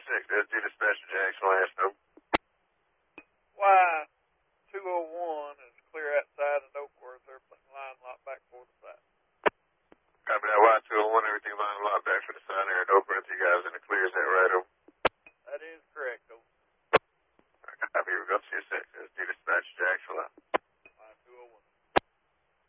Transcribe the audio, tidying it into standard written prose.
that's the dispatcher, Jackson Lansdale. Y201 is clear outside of Oakworth. Everything line lot back for the side. Copy that, Y201, everything line lot back for the side here at Oakworth. You guys in the clear, is that right?